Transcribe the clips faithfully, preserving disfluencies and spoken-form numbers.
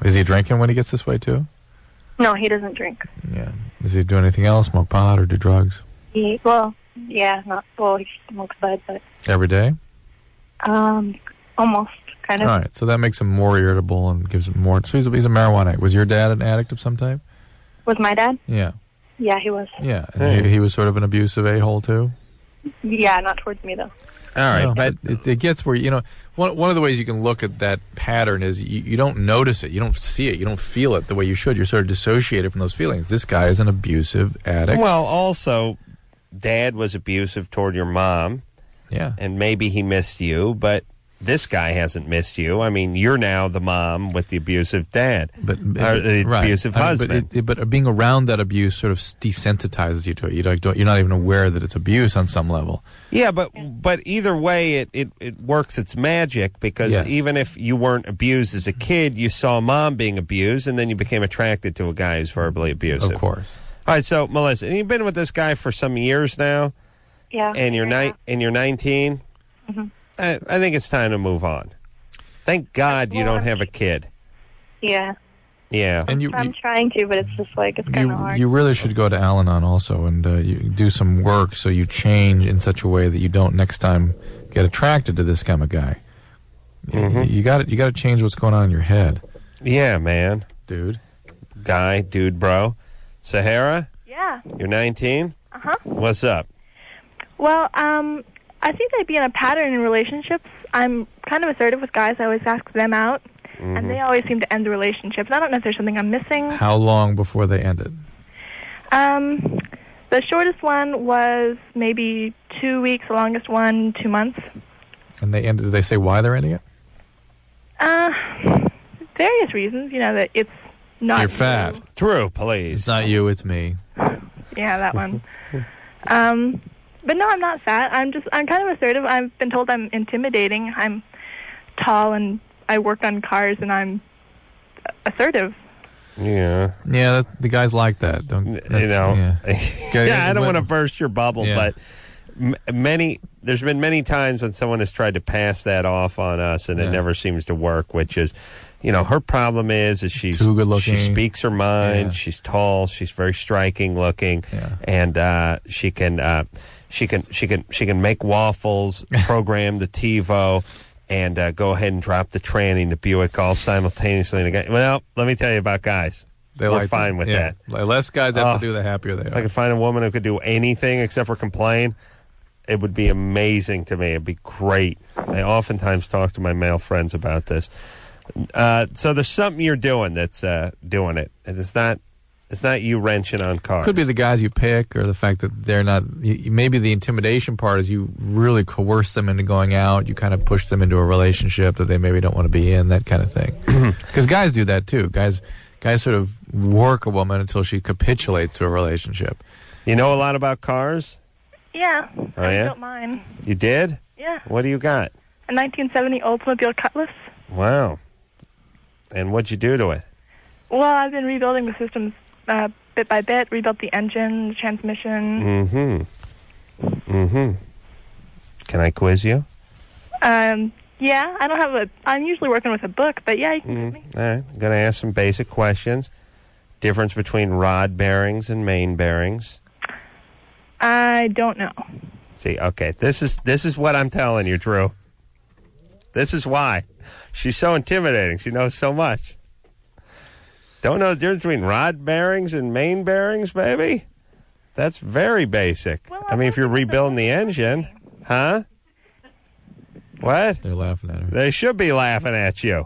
Is he drinking when he gets this way, too? No, he doesn't drink. Yeah. Does he do anything else, smoke pot or do drugs? He, well, yeah, not, well, he smokes bud, but... Every day? Um, almost, kind of. All right, so that makes him more irritable and gives him more... So he's a, he's a marijuana addict. Was your dad an addict of some type? Was my dad? Yeah. Yeah, he was. Yeah, and he, he was sort of an abusive a-hole, too? Yeah, not towards me, though. All right, no, but it, it gets where, you know, one, one of the ways you can look at that pattern is you, you don't notice it, you don't see it, you don't feel it the way you should. You're sort of dissociated from those feelings. This guy is an abusive addict. Well, also, Dad was abusive toward your mom. Yeah. And maybe he missed you, but this guy hasn't missed you. I mean, you're now the mom with the abusive dad, but or the right. abusive I mean, husband. but, it, but being around that abuse sort of desensitizes you to it. You don't, don't, you're not even aware that it's abuse on some level. Yeah, but but either way, it, it, it works its magic because Yes. even if you weren't abused as a kid, you saw mom being abused, and then you became attracted to a guy who's verbally abusive. Of course. All right, so Melissa, and you've been with this guy for some years now, Yeah. and you're yeah. ni- and you're nineteen. Mm-hmm. I, I think it's time to move on. Thank God you Well, don't have a kid. Yeah. Yeah. And you, I'm trying to, but it's just like, it's kind you, of hard. you really should go to Al-Anon also and uh, you do some work so you change in such a way that you don't next time get attracted to this kind of guy. Mhm. You got you got to change what's going on in your head, Yeah, man. dude. Guy, dude, bro. Sahara, Yeah. you're nineteen? Uh-huh. What's up? Well, um, I think I'd be in a pattern in relationships. I'm kind of assertive with guys. I always ask them out, Mm-hmm. and they always seem to end the relationships. I don't know if there's something I'm missing. How long before they ended? Um, the shortest one was maybe two weeks. The longest one, two months. And they ended. Did they say why they're ending it? Uh, various reasons. You know that it's not. You're fat. you. Drew, please. It's not you. It's me. Yeah, that one. um, but no, I'm not fat. I'm just. I'm kind of assertive. I've been told I'm intimidating. I'm tall and I work on cars and I'm assertive. Yeah. Yeah, that, the guys like that. Don't You that's- know. Yeah. Yeah, I don't When- want to burst your bubble, Yeah. but m- many there's been many times when someone has tried to pass that off on us, and Yeah. it never seems to work. Which is, you know, her problem is is she's Too good looking. She speaks her mind. Yeah. She's tall. She's very striking looking, Yeah. and uh, she can uh, she can she can she can make waffles, program the TiVo. And uh, go ahead and drop the tranny and the Buick all simultaneously. And again. Well, let me tell you about guys. They We're like fine that. with Yeah. that. The less guys have Oh. to do, the happier they If I are. could find a woman who could do anything except for complain, it would be amazing to me. It'd be great. I oftentimes talk to my male friends about this. Uh, so there's something you're doing that's uh, doing it, and it's not it's not you wrenching on cars. Could be the guys you pick, or the fact that they're not. You, maybe the intimidation part is you really coerce them into going out. You kind of push them into a relationship that they maybe don't want to be in. That kind of thing. Because guys do that too. Guys, guys sort of work a woman until she capitulates to a relationship. You know a lot about cars? Yeah. Oh, I yeah? built mine. You did? Yeah. What do you got? A nineteen seventy Oldsmobile Cutlass. Wow. And what'd you do to it? Well, I've been rebuilding the systems uh, bit by bit. Rebuilt the engine, the transmission. Mm-hmm. Mm-hmm. Can I quiz you? Um, yeah, I don't have a. I'm usually working with a book, but yeah, you can Mm, give me. all right. I'm going to ask some basic questions. Difference between rod bearings and main bearings. I don't know. See, okay, this is this is what I'm telling you, Drew. This is why. She's so intimidating. She knows so much. Don't know the difference between rod bearings and main bearings, baby? That's very basic. Well, I mean, if you're rebuilding the engine, huh? What? They're laughing at her. They should be laughing at you.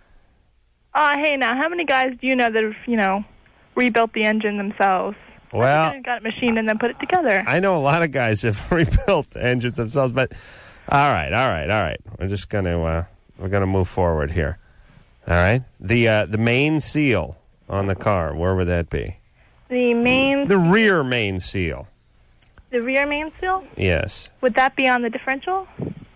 Oh, hey, now, how many guys do you know that have, you know, rebuilt the engine themselves? Well, Got it machined and then put it together. I know a lot of guys have rebuilt engines themselves, but all right, all right, all right. We're just gonna uh, we're gonna move forward here. All right, the uh, the main seal on the car, where would that be? The main, The rear main seal. the rear main seal, Yes. would that be on the differential?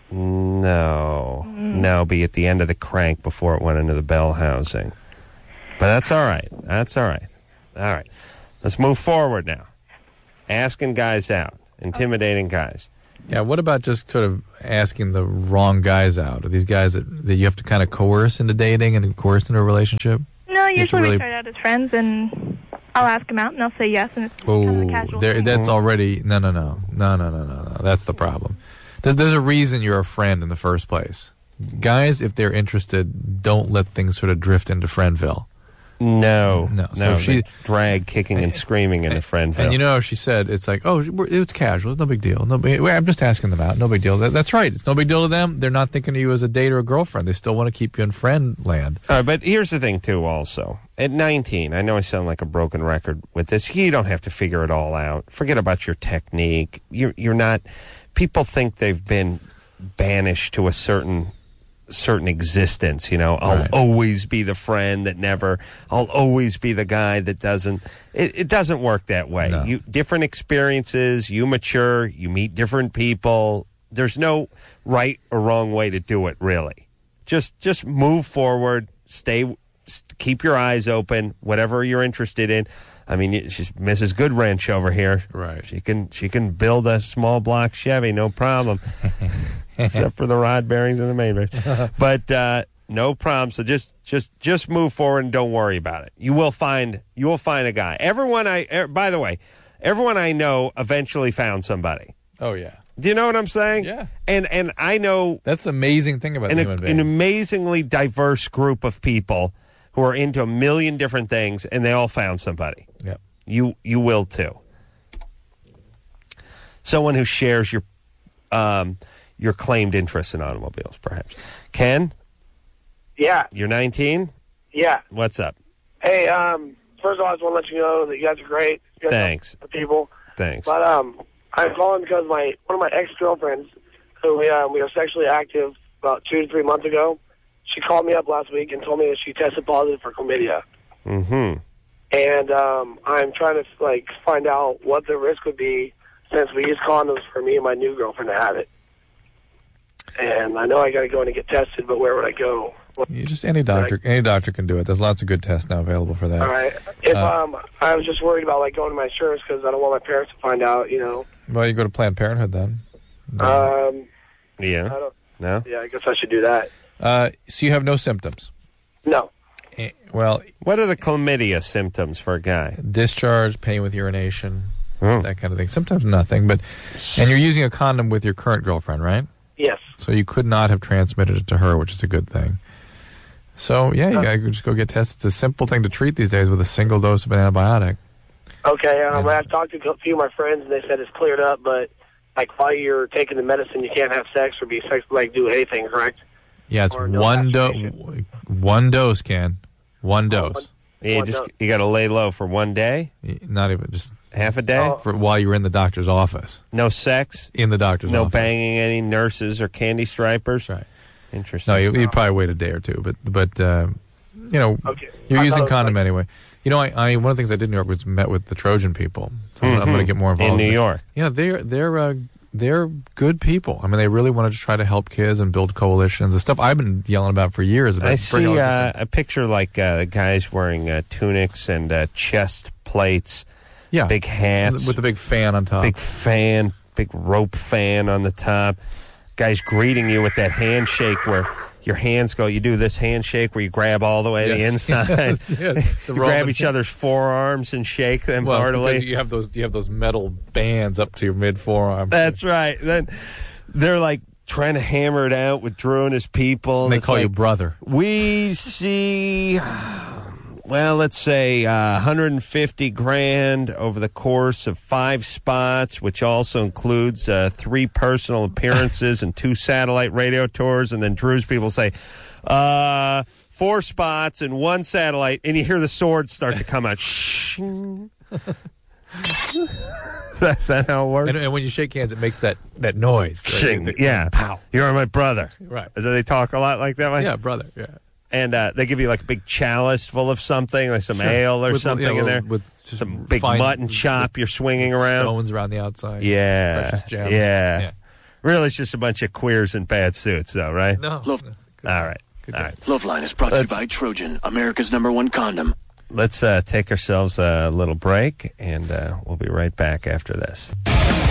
No, no, be at the end of the crank before it went into the bell housing. But that's all right. That's all right. All right. Let's move forward now. Asking guys out, intimidating guys. Yeah, what about just sort of asking the wrong guys out? Are these guys that, that you have to kind of coerce into dating and coerce into a relationship? No, usually You have to really- we start out as friends, and I'll ask them out, and they'll say yes, and it's kind of a Oh, casual there, thing. that's already no, no, no, no, no, no, no, no. That's the problem. There's, there's a reason you're a friend in the first place. Guys, if they're interested, don't let things sort of drift into friendville. No, No. no. So she she- drag kicking and screaming in a friend. And you know, she said it's like, oh, we're- it's casual, it's no big deal. No, big, I'm just asking them out, no big deal. That, that's right, it's no big deal to them. They're not thinking of you as a date or a girlfriend. They still want to keep you in friend land. All right, but here's the thing, too, also. At nineteen, I know I sound like a broken record with this. You don't have to figure it all out. Forget about your technique. You're, you're not... People think they've been banished to a certain certain existence, you know. I'll Right. always be the friend that never... I'll always be the guy that doesn't... It, it doesn't work that way. No. You different experiences, you mature, you meet different people. There's no right or wrong way to do it, really. Just just move forward, stay... keep your eyes open, whatever you're interested in. I mean, she's Missus Goodwrench over here. Right. She can she can build a small block Chevy, no problem, except for the rod bearings and the main bearings. But uh, no problem. So just just just move forward and don't worry about it. You will find you will find a guy. Everyone I er, by the way, everyone I know eventually found somebody. Oh, yeah. Do you know what I'm saying? Yeah. And and I know That's the amazing thing about an, the human being. an amazingly diverse group of people who are into a million different things, and they all found somebody. Yep. You you will too. Someone who shares your um, your claimed interest in automobiles, perhaps. Ken, Yeah, you're nineteen. yeah. What's up? Hey, um, first of all, I just want to let you know that you guys are great. You guys Thanks. are people. Thanks. But um, I'm calling because my one of my ex girlfriends, who we um, we were sexually active about two to three months ago, she called me up last week and told me that she tested positive for chlamydia. Mm-hmm. And um, I'm trying to like find out what the risk would be since we use condoms for me and my new girlfriend to have it. And I know I got to go in and get tested, but where would I go? You just any doctor, any doctor can do it. There's lots of good tests now available for that. All right. If Uh, um, I was just worried about like going to my insurance because I don't want my parents to find out. You know. Well, you go to Planned Parenthood then. Um. I Yeah. don't. No. Yeah, I guess I should do that. Uh, so you have no symptoms. No. Eh, Well, What are the chlamydia symptoms for a guy? discharge, pain with urination, Oh. that kind of thing. Sometimes nothing, but and you're using a condom with your current girlfriend, right? Yes. So you could not have transmitted it to her, which is a good thing. So yeah, you Uh. gotta just go get tested. It's a simple thing to treat these days with a single dose of an antibiotic. Okay. Um. Yeah. I've talked to a few of my friends and they said it's cleared up, but like while you're taking the medicine, you can't have sex or be sex like do anything, correct? Yeah, it's Or no one dose. masturbation. One dose, Ken. One dose. one- You One just dose. you got to lay low for one day, Not even just half a day, Oh. for while you're in the doctor's office. no sex, In the doctor's no office. banging any nurses or candy stripers. That's right. Interesting. No, you, you'd probably wait a day or two, but but uh, you know, Okay. you're I using thought it was condom like- anyway. You know, I, I one of the things I did in New York was met with the Trojan people. So I'm going to get more involved in New with- York. Yeah, they're they're uh, they're good people. I mean, they really want to just try to help kids and build coalitions. The stuff I've been yelling about for years. About I bringing see all uh, different- a picture like uh, guys wearing uh, tunics and uh, chest plates, yeah, big hats, with the big fan on top. big fan, big rope fan on the top. Guys greeting you with that handshake where your hands go. You do this handshake where you grab all the way to the Yes. inside. Yes, yes. The You grab Roman- each other's forearms and shake them well, heartily. because you have those you have those metal bands up to your mid forearm. That's right. Then they're like trying to hammer it out with Drew and his people. And they It's call you like, brother. We see, well, let's say uh, one hundred fifty grand over the course of five spots, which also includes uh, three personal appearances and two satellite radio tours. And then Drew's people say, uh, four spots and one satellite. And you hear the swords start to come out. Shh. That's that how it works? And, and when you shake hands, it makes that that noise. right? Shing. Yeah. Pow. You're my brother. Right. So they talk a lot like that way? Yeah, brother. Yeah. And uh, they give you like a big chalice full of something, like some Sure. ale or With- something yeah, in with- there. with just some big fine- mutton chop you're swinging around. Stones around the outside. Yeah. Precious gems. Yeah. Yeah. Really, it's just a bunch of queers in bad suits, though, right? No. Love- no. All right. Good All guy. right. Loveline is brought to you Let's- by Trojan, America's number one condom. Let's uh, take ourselves a little break, and uh, we'll be right back after this.